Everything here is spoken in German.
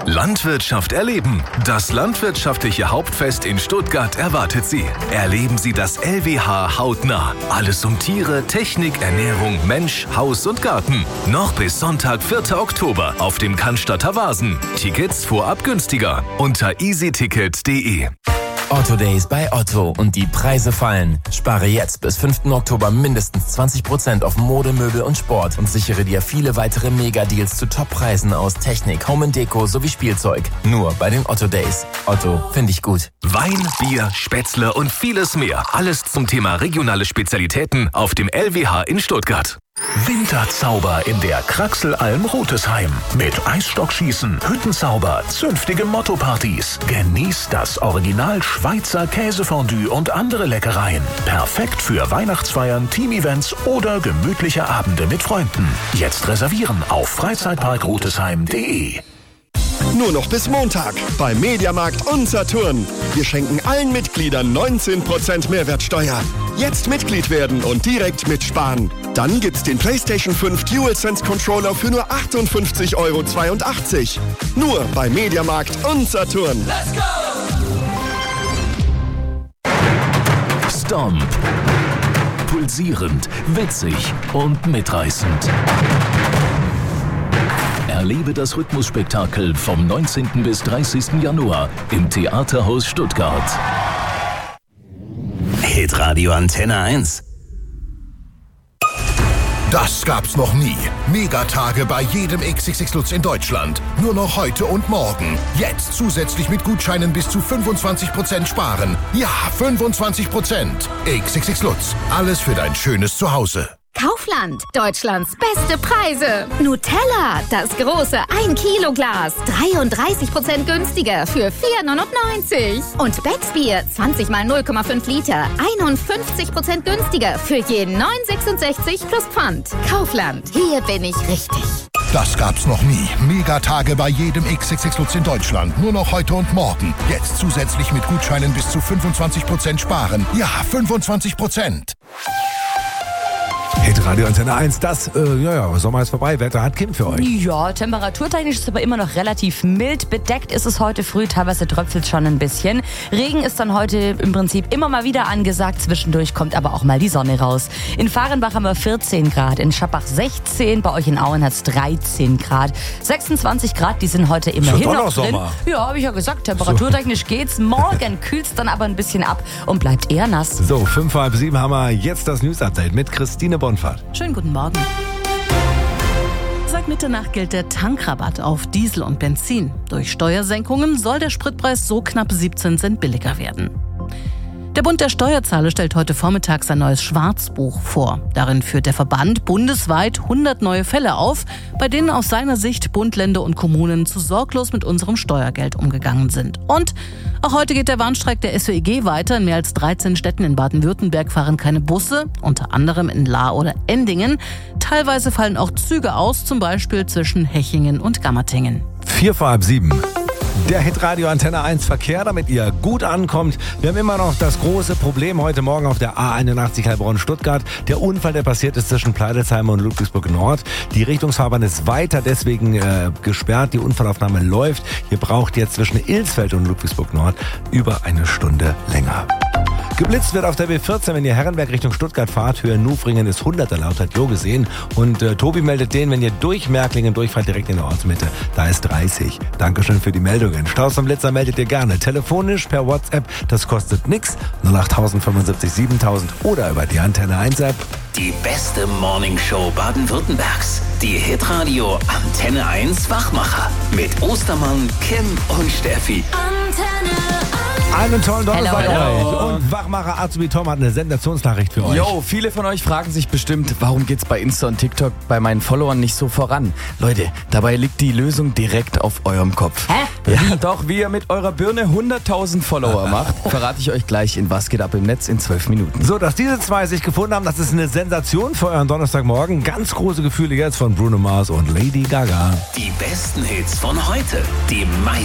Landwirtschaft erleben. Das landwirtschaftliche Hauptfest in Stuttgart erwartet Sie. Erleben Sie das LWH hautnah. Alles um Tiere, Technik, Ernährung, Mensch, Haus und Garten. Noch bis Sonntag, 4. Oktober auf dem Cannstatter Wasen. Tickets vorab günstiger unter easyticket.de. Otto Days bei Otto und die Preise fallen. Spare jetzt bis 5. Oktober mindestens 20% auf Mode, Möbel und Sport und sichere dir viele weitere Mega-Deals zu Top-Preisen aus Technik, Home & Deko sowie Spielzeug. Nur bei den Otto Days. Otto, finde ich gut. Wein, Bier, Spätzle und vieles mehr. Alles zum Thema regionale Spezialitäten auf dem LWH in Stuttgart. Winterzauber in der Kraxelalm Rotesheim. Mit Eisstockschießen, Hüttenzauber, zünftigen Motto-Partys. Genießt das Original Schweizer Käsefondue und andere Leckereien. Perfekt für Weihnachtsfeiern, Team-Events oder gemütliche Abende mit Freunden. Jetzt reservieren auf freizeitparkrotesheim.de. Nur noch bis Montag bei Mediamarkt und Saturn. Wir schenken allen Mitgliedern 19% Mehrwertsteuer. Jetzt Mitglied werden und direkt mitsparen. Dann gibt's den PlayStation 5 DualSense Controller für nur 58,82 €. Nur bei Mediamarkt und Saturn. Let's go! Stomp. Pulsierend, witzig und mitreißend. Erlebe das Rhythmusspektakel vom 19. bis 30. Januar im Theaterhaus Stuttgart. Hitradio Antenne 1. Das gab's noch nie. Megatage bei jedem XXX Lutz in Deutschland. Nur noch heute und morgen. Jetzt zusätzlich mit Gutscheinen bis zu 25% sparen. Ja, 25%. XXX Lutz. Alles für dein schönes Zuhause. Kaufland, Deutschlands beste Preise. Nutella, das große 1-Kilo-Glas, 33% günstiger für 4,99 €. Und Becksbier, 20 mal 0,5 Liter, 51% günstiger für je 9,66 plus Pfand. Kaufland, hier bin ich richtig. Das gab's noch nie. Megatage bei jedem XXX Lutz in Deutschland. Nur noch heute und morgen. Jetzt zusätzlich mit Gutscheinen bis zu 25% sparen. Ja, 25%. Hitradio Antenne 1, Sommer ist vorbei. Wetter hat Kim für euch. Ja, temperaturtechnisch ist es aber immer noch relativ mild. Bedeckt ist es heute früh, teilweise tröpfelt es schon ein bisschen. Regen ist dann heute im Prinzip immer mal wieder angesagt. Zwischendurch kommt aber auch mal die Sonne raus. In Fahrenbach haben wir 14 Grad, in Schappach 16, bei euch in Auen hat es 13 Grad. 26 Grad, die sind heute immerhin noch drin. Sommer. Ja, habe ich ja gesagt, temperaturtechnisch geht's. Morgen kühlt's dann aber ein bisschen ab und bleibt eher nass. So, 5:30 haben wir jetzt das News-Update mit Christine Bonfahrt. Schönen guten Morgen. Seit Mitternacht gilt der Tankrabatt auf Diesel und Benzin. Durch Steuersenkungen soll der Spritpreis so knapp 17 Cent billiger werden. Der Bund der Steuerzahler stellt heute Vormittag sein neues Schwarzbuch vor. Darin führt der Verband bundesweit 100 neue Fälle auf, bei denen aus seiner Sicht Bund, Länder und Kommunen zu sorglos mit unserem Steuergeld umgegangen sind. Und auch heute geht der Warnstreik der SWEG weiter. In mehr als 13 Städten in Baden-Württemberg fahren keine Busse, unter anderem in Lahr oder Endingen. Teilweise fallen auch Züge aus, zum Beispiel zwischen Hechingen und Gammertingen. 6:45. Der Hitradio Antenne 1 Verkehr, damit ihr gut ankommt. Wir haben immer noch das große Problem heute Morgen auf der A81 Heilbronn-Stuttgart. Der Unfall, der passiert ist zwischen Pleidelsheim und Ludwigsburg Nord. Die Richtungsfahrbahn ist weiter deswegen gesperrt. Die Unfallaufnahme läuft. Ihr braucht jetzt zwischen Ilsfeld und Ludwigsburg Nord über eine Stunde länger. Geblitzt wird auf der B14, wenn ihr Herrenberg Richtung Stuttgart fahrt. Höhe Nufringen ist 100er laut, hat Jo gesehen. Und Tobi meldet den, wenn ihr durch Merklingen durchfahrt, direkt in der Ortsmitte. Da ist 30. Dankeschön für die Meldungen. Staus vom Blitzer meldet ihr gerne. Telefonisch, per WhatsApp, das kostet nix. 08000 75 7000 oder über die Antenne 1 App. Die beste Morningshow Baden-Württembergs. Die Hitradio Antenne 1 Wachmacher. Mit Ostermann, Kim und Steffi. Antenne 1. Einen tollen Donnerstag Hello. euch. Und Wachmacher Azubi Tom hat eine Sensationsnachricht für euch. Yo, viele von euch fragen sich bestimmt, warum geht's bei Insta und TikTok bei meinen Followern nicht so voran? Leute, dabei liegt die Lösung direkt auf eurem Kopf. Hä? Ja, doch, wie ihr mit eurer Birne 100.000 Follower macht, verrate ich euch gleich in Was geht ab im Netz in 12 Minuten. So, dass diese zwei sich gefunden haben, das ist eine Sensation für euren Donnerstagmorgen. Ganz große Gefühle jetzt von Bruno Mars und Lady Gaga. Die besten Hits von heute. Die meisten